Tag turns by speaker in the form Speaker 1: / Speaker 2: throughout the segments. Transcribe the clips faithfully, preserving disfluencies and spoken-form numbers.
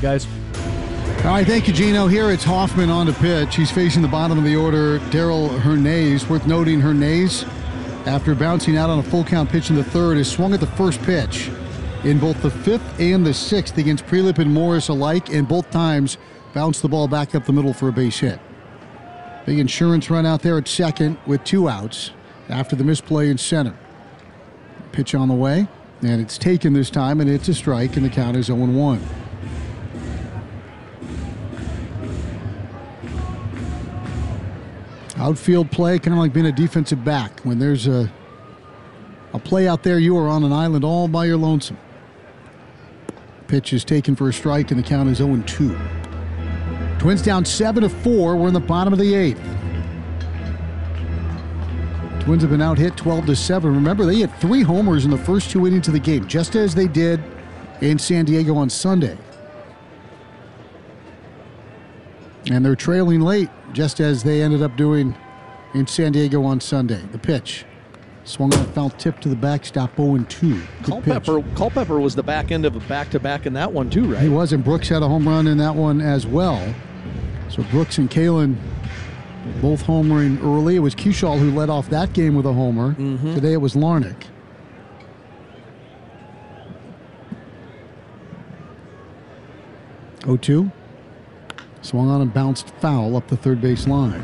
Speaker 1: guys.
Speaker 2: All right, thank you, Gino. Here it's Hoffman on the pitch. He's facing the bottom of the order, Darrell Hernaiz. Worth noting, Hernaiz, after bouncing out on a full count pitch in the third, has swung at the first pitch in both the fifth and the sixth against Prelip and Morris alike, and both times bounced the ball back up the middle for a base hit. Big insurance run out there at second with two outs after the misplay in center. Pitch on the way, and it's taken this time, and it's a strike, and the count is oh and one. Outfield play, kind of like being a defensive back. When there's a, a play out there, you are on an island all by your lonesome. Pitch is taken for a strike, and the count is oh and two. Twins down seven to four. We're in the bottom of the eighth. Twins have been out hit twelve to seven. Remember, they hit three homers in the first two innings of the game, just as they did in San Diego on Sunday. And they're trailing late, just as they ended up doing in San Diego on Sunday. The pitch. Swung on a foul tip to the backstop, oh and two.
Speaker 1: Culpepper, Culpepper was the back end of a back-to-back in that one too, right?
Speaker 2: He was, and Brooks had a home run in that one as well. So Brooks and Kalen both homering early. It was Kershaw who led off that game with a homer. Mm-hmm. Today it was Larnach. oh two. Swung on and bounced foul up the third base line.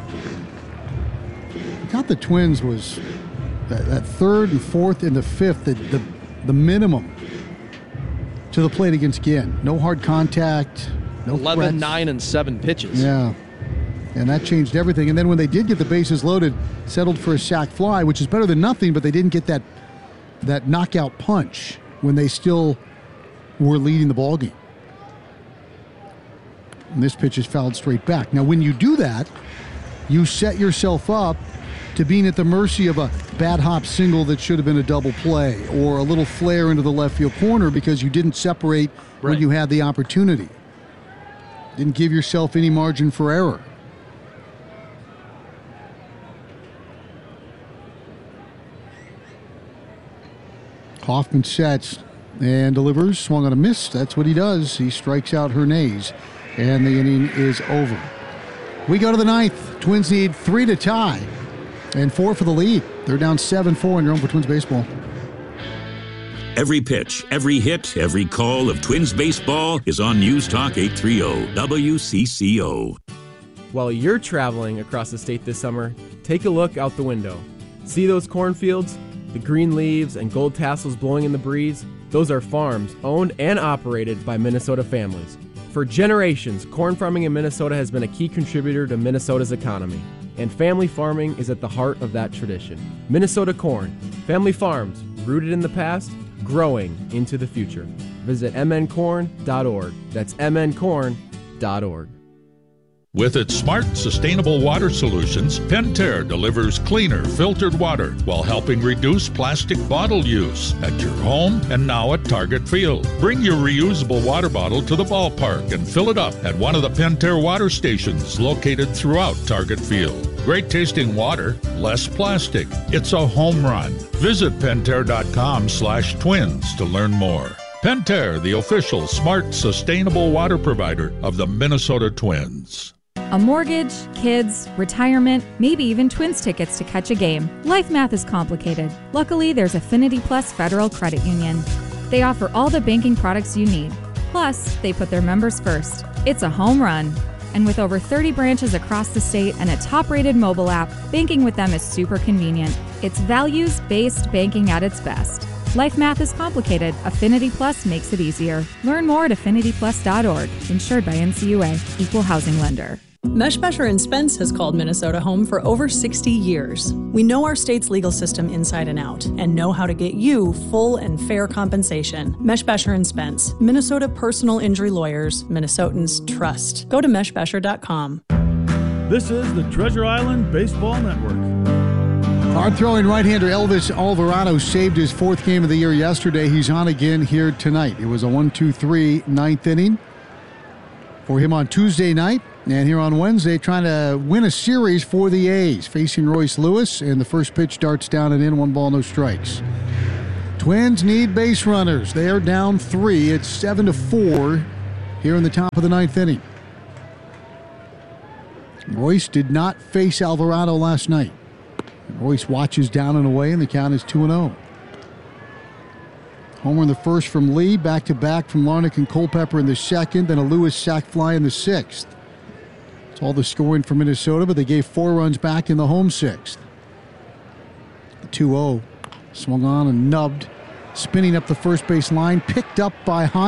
Speaker 2: I thought the Twins was that, that third and fourth and the fifth, the, the, the minimum to the plate against Ginn. No hard contact. No
Speaker 1: eleven,
Speaker 2: threats.
Speaker 1: nine, and seven pitches.
Speaker 2: Yeah. And that changed everything. And then when they did get the bases loaded, settled for a sac fly, which is better than nothing, but they didn't get that that knockout punch when they still were leading the ballgame. And this pitch is fouled straight back. Now, when you do that, you set yourself up to being at the mercy of a bad hop single that should have been a double play, or a little flare into the left field corner because you didn't separate right when you had the opportunity. Didn't give yourself any margin for error. Hoffman sets and delivers. Swung on a miss. That's what he does. He strikes out Hernaiz, and the inning is over. We go to the ninth. Twins need three to tie and four for the lead. They're down seven four in your home for Twins baseball.
Speaker 3: Every pitch, every hit, every call of Twins baseball is on News Talk eight thirty W C C O.
Speaker 4: While you're traveling across the state this summer, take a look out the window. See those cornfields? The green leaves and gold tassels blowing in the breeze? Those are farms owned and operated by Minnesota families. For generations, corn farming in Minnesota has been a key contributor to Minnesota's economy, and family farming is at the heart of that tradition. Minnesota Corn, family farms, rooted in the past, growing into the future. Visit m n corn dot org. That's m n corn dot org.
Speaker 5: With its smart, sustainable water solutions, Pentair delivers cleaner, filtered water while helping reduce plastic bottle use at your home and now at Target Field. Bring your reusable water bottle to the ballpark and fill it up at one of the Pentair water stations located throughout Target Field. Great tasting water, less plastic. It's a home run. Visit Pentair.com slash twins to learn more. Pentair, the official smart, sustainable water provider of the Minnesota Twins.
Speaker 6: A mortgage, kids, retirement, maybe even Twins tickets to catch a game. Life math is complicated. Luckily, there's Affinity Plus Federal Credit Union. They offer all the banking products you need. Plus, they put their members first. It's a home run. And with over thirty branches across the state and a top-rated mobile app, banking with them is super convenient. It's values-based banking at its best. Life math is complicated. Affinity Plus makes it easier. Learn more at affinity plus dot org. Insured by N C U A. Equal housing lender.
Speaker 7: Meshbesher and Spence has called Minnesota home for over sixty years. We know our state's legal system inside and out and know how to get you full and fair compensation. Meshbesher and Spence, Minnesota personal injury lawyers, Minnesotans trust. Go to meshbesher dot com.
Speaker 8: This is the Treasure Island Baseball Network.
Speaker 2: Hard-throwing right-hander Elvis Alvarado saved his fourth game of the year yesterday. He's on again here tonight. It was a one two three ninth inning for him on Tuesday night. And here on Wednesday, trying to win a series for the A's, facing Royce Lewis. And the first pitch darts down and in, one ball, no strikes. Twins need base runners. They are down three. It's seven to four here in the top of the ninth inning. Royce did not face Alvarado last night. Royce watches down and away, and the count is two and oh. Homer in the first from Lee, back-to-back from Larnach and Culpepper in the second, then a Lewis sac fly in the sixth. It's all the scoring for Minnesota, but they gave four runs back in the home sixth. The two oh swung on and nubbed, spinning up the first base line, picked up by Hines.